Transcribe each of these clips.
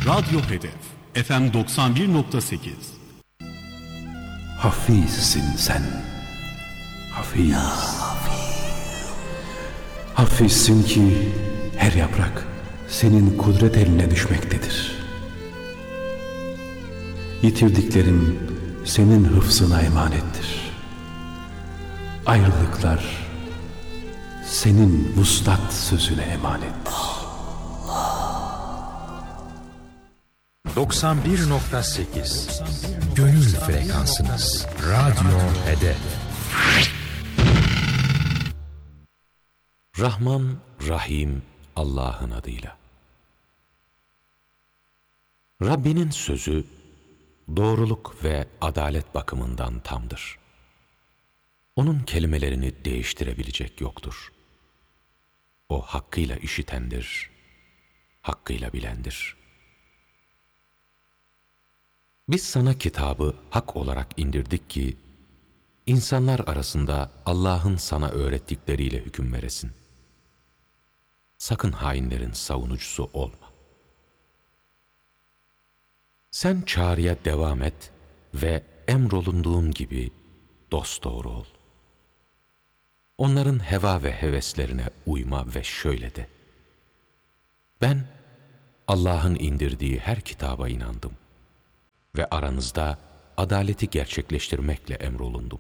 Radyo Hedef FM 91.8. Hafizsin sen, hafiz. Hafizsin ki her yaprak senin kudret eline düşmektedir. Yitirdiklerim senin hıfzına emanettir. Ayrılıklar senin vuslat sözüne emanettir. 91.8 Gönül frekansınız. Radyo Hedef. Rahman, Rahim Allah'ın adıyla. Rabbinin sözü doğruluk ve adalet bakımından tamdır. Onun kelimelerini değiştirebilecek yoktur. O hakkıyla işitendir, hakkıyla bilendir. Biz sana kitabı hak olarak indirdik ki, insanlar arasında Allah'ın sana öğrettikleriyle hüküm veresin. Sakın hainlerin savunucusu olma. Sen çağrıya devam et ve emrolunduğun gibi dosdoğru ol. Onların heva ve heveslerine uyma ve şöyle de: ben Allah'ın indirdiği her kitaba inandım ve aranızda adaleti gerçekleştirmekle emrolundum.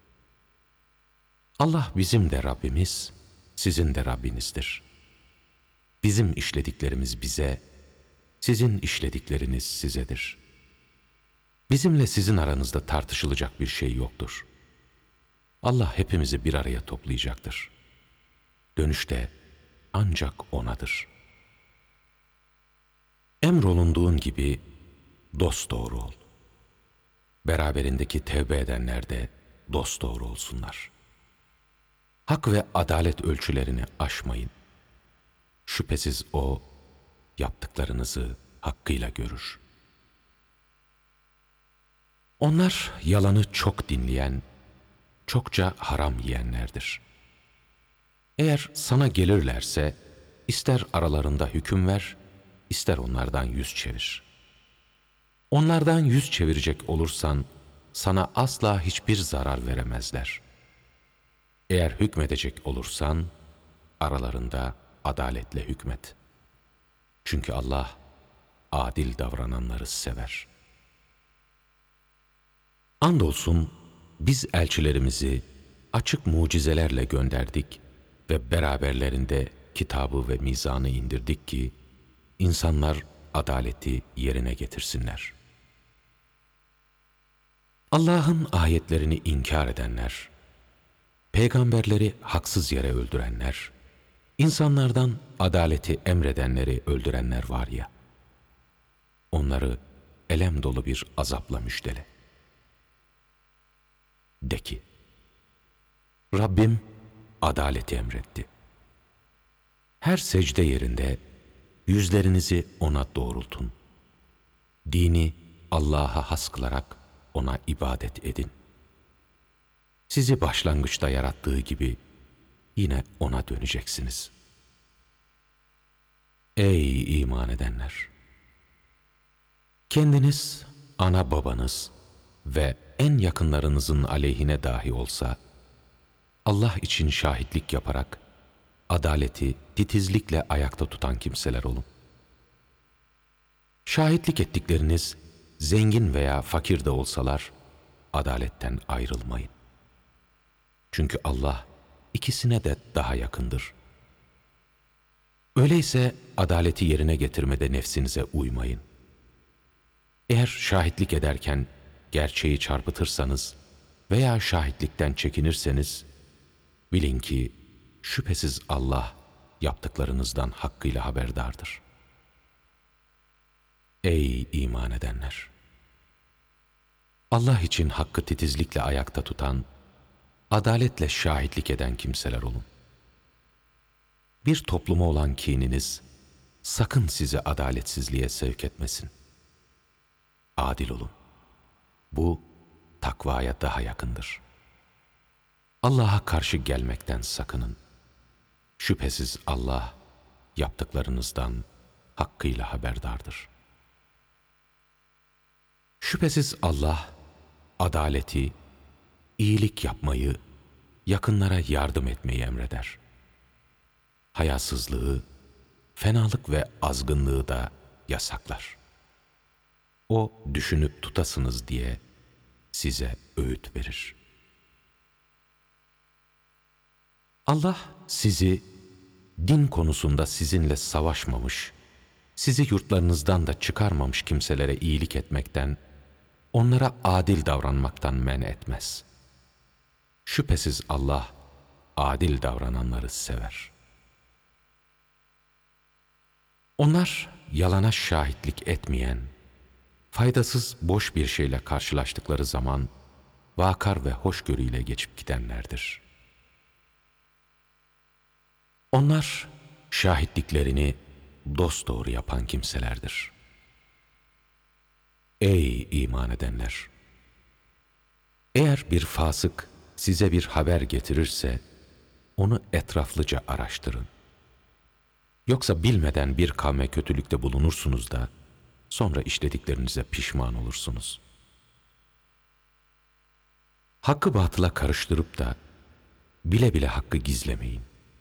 Allah bizim de Rabbimiz, sizin de Rabbinizdir. Bizim işlediklerimiz bize, sizin işledikleriniz sizedir. Bizimle sizin aranızda tartışılacak bir şey yoktur. Allah hepimizi bir araya toplayacaktır. Dönüş de ancak O'nadır. Emrolunduğun gibi dosdoğru ol. Beraberindeki tevbe edenler de dosdoğru olsunlar. Hak ve adalet ölçülerini aşmayın. Şüphesiz O, yaptıklarınızı hakkıyla görür. Onlar yalanı çok dinleyen, çokça haram yiyenlerdir. Eğer sana gelirlerse, ister aralarında hüküm ver, ister onlardan yüz çevir. Onlardan yüz çevirecek olursan, sana asla hiçbir zarar veremezler. Eğer hükmedecek olursan, aralarında adaletle hükmet. Çünkü Allah, adil davrananları sever. Andolsun, biz elçilerimizi açık mucizelerle gönderdik ve beraberlerinde kitabı ve mizanı indirdik ki, insanlar adaleti yerine getirsinler. Allah'ın ayetlerini inkar edenler, peygamberleri haksız yere öldürenler, insanlardan adaleti emredenleri öldürenler var ya, onları elem dolu bir azapla müjdele. De ki, Rabbim adaleti emretti. Her secde yerinde yüzlerinizi O'na doğrultun. Dini Allah'a has kılarak O'na ibadet edin. Sizi başlangıçta yarattığı gibi yine O'na döneceksiniz. Ey iman edenler! Kendiniz, ana babanız ve en yakınlarınızın aleyhine dahi olsa, Allah için şahitlik yaparak adaleti titizlikle ayakta tutan kimseler olun. Şahitlik ettikleriniz zengin veya fakir de olsalar adaletten ayrılmayın. Çünkü Allah ikisine de daha yakındır. Öyleyse adaleti yerine getirmede nefsinize uymayın. Eğer şahitlik ederken gerçeği çarpıtırsanız veya şahitlikten çekinirseniz, bilin ki şüphesiz Allah yaptıklarınızdan hakkıyla haberdardır. Ey iman edenler! Allah için hakkı titizlikle ayakta tutan, adaletle şahitlik eden kimseler olun. Bir topluma olan kininiz sakın sizi adaletsizliğe sevk etmesin. Adil olun. Bu takvaya daha yakındır. Allah'a karşı gelmekten sakının. Şüphesiz Allah yaptıklarınızdan hakkıyla haberdardır. Şüphesiz Allah, adaleti, iyilik yapmayı, yakınlara yardım etmeyi emreder. Hayasızlığı, fenalık ve azgınlığı da yasaklar. O düşünüp tutasınız diye size öğüt verir. Allah sizi din konusunda sizinle savaşmamış, sizi yurtlarınızdan da çıkarmamış kimselere iyilik etmekten, onlara adil davranmaktan men etmez. Şüphesiz Allah adil davrananları sever. Onlar yalana şahitlik etmeyen, faydasız boş bir şeyle karşılaştıkları zaman vakar ve hoşgörüyle geçip gidenlerdir. Onlar şahitliklerini dosdoğru yapan kimselerdir. Ey iman edenler! Eğer bir fasık size bir haber getirirse, onu etraflıca araştırın. Yoksa bilmeden bir kavme kötülükte bulunursunuz da, sonra işlediklerinize pişman olursunuz. Hakkı batıla karıştırıp da, bile bile hakkı gizlemeyin.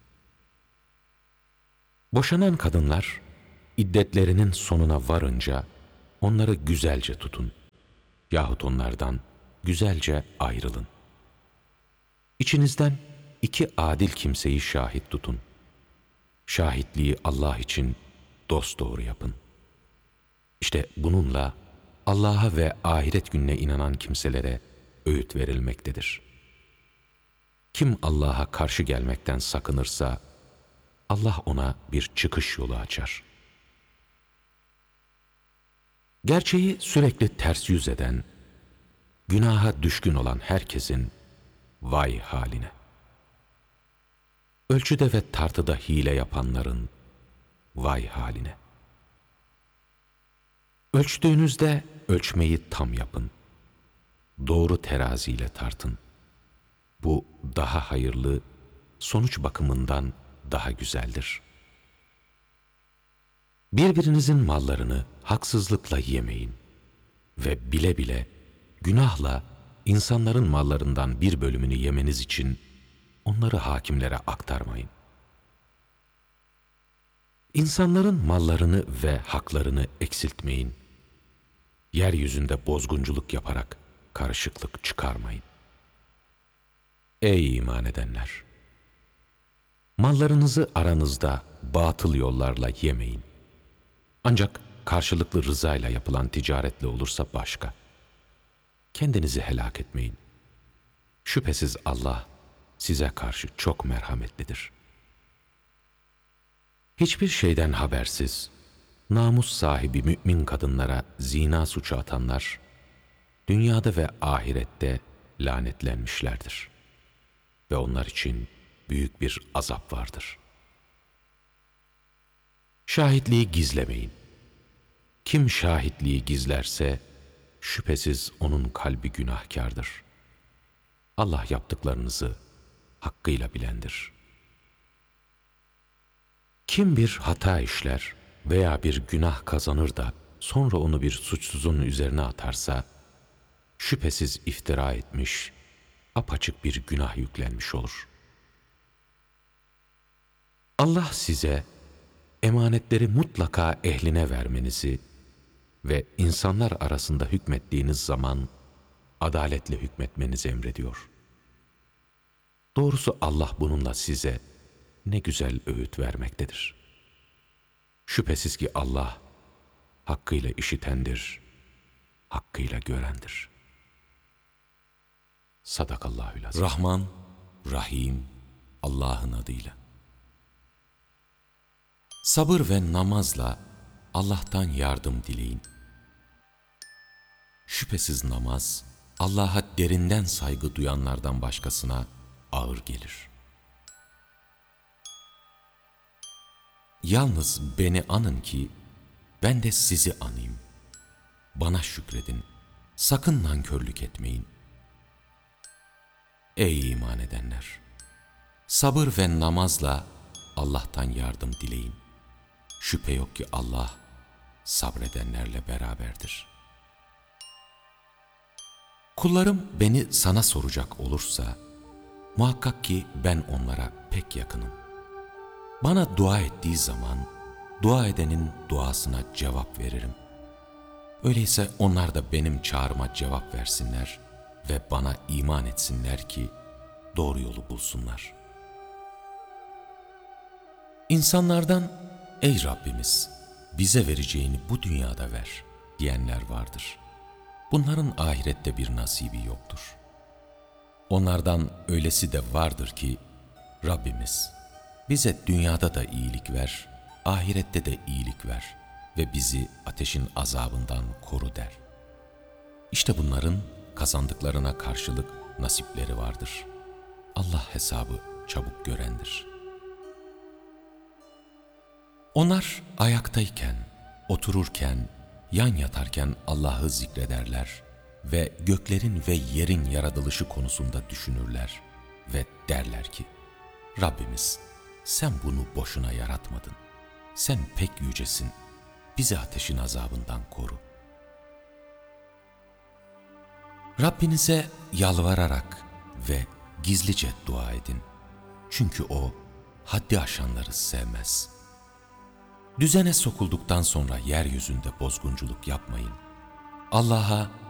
Boşanan kadınlar, iddetlerinin sonuna varınca, onları güzelce tutun. Yahut onlardan güzelce ayrılın. İçinizden 2 adil kimseyi şahit tutun. Şahitliği Allah için dosdoğru yapın. İşte bununla Allah'a ve ahiret gününe inanan kimselere öğüt verilmektedir. Kim Allah'a karşı gelmekten sakınırsa, Allah ona bir çıkış yolu açar. Gerçeği sürekli ters yüz eden, günaha düşkün olan herkesin vay haline. Ölçüde ve tartıda hile yapanların vay haline. Ölçtüğünüzde ölçmeyi tam yapın. Doğru teraziyle tartın. Bu daha hayırlı, sonuç bakımından daha güzeldir. Birbirinizin mallarını haksızlıkla yemeyin ve bile bile günahla insanların mallarından bir bölümünü yemeniz için onları hakimlere aktarmayın. İnsanların mallarını ve haklarını eksiltmeyin. Yeryüzünde bozgunculuk yaparak karışıklık çıkarmayın. Ey iman edenler! Mallarınızı aranızda batıl yollarla yemeyin. Ancak karşılıklı rızayla yapılan ticaretle olursa başka. Kendinizi helak etmeyin. Şüphesiz Allah size karşı çok merhametlidir. Hiçbir şeyden habersiz, namus sahibi mümin kadınlara zina suçu atanlar, dünyada ve ahirette lanetlenmişlerdir. Ve onlar için büyük bir azap vardır. Şahitliği gizlemeyin. Kim şahitliği gizlerse, şüphesiz onun kalbi günahkardır. Allah yaptıklarınızı hakkıyla bilendir. Kim bir hata işler veya bir günah kazanır da sonra onu bir suçsuzun üzerine atarsa, şüphesiz iftira etmiş, apaçık bir günah yüklenmiş olur. Allah size emanetleri mutlaka ehline vermenizi ve insanlar arasında hükmettiğiniz zaman adaletle hükmetmenizi emrediyor. Doğrusu Allah bununla size ne güzel öğüt vermektedir. Şüphesiz ki Allah hakkıyla işitendir, hakkıyla görendir. Sadakallahü'l-azim. Rahman, Rahim, Allah'ın adıyla. Sabır ve namazla Allah'tan yardım dileyin. Şüphesiz namaz, Allah'a derinden saygı duyanlardan başkasına ağır gelir. Yalnız beni anın ki ben de sizi anayım. Bana şükredin, sakın nankörlük etmeyin. Ey iman edenler! Sabır ve namazla Allah'tan yardım dileyin. Şüphe yok ki Allah sabredenlerle beraberdir. Kullarım beni sana soracak olursa, muhakkak ki ben onlara pek yakınım. Bana dua ettiği zaman, dua edenin duasına cevap veririm. Öyleyse onlar da benim çağrıma cevap versinler ve bana iman etsinler ki doğru yolu bulsunlar. İnsanlardan, ey Rabbimiz, bize vereceğini bu dünyada ver diyenler vardır. Bunların ahirette bir nasibi yoktur. Onlardan öylesi de vardır ki, Rabbimiz, bize dünyada da iyilik ver, ahirette de iyilik ver ve bizi ateşin azabından koru der. İşte bunların kazandıklarına karşılık nasipleri vardır. Allah hesabı çabuk görendir. Onlar ayaktayken, otururken, yan yatarken Allah'ı zikrederler ve göklerin ve yerin yaratılışı konusunda düşünürler ve derler ki, Rabbimiz, sen bunu boşuna yaratmadın. Sen pek yücesin, bizi ateşin azabından koru. Rabbinize yalvararak ve gizlice dua edin. Çünkü O, haddi aşanları sevmez. Düzene sokulduktan sonra yeryüzünde bozgunculuk yapmayın. Allah'a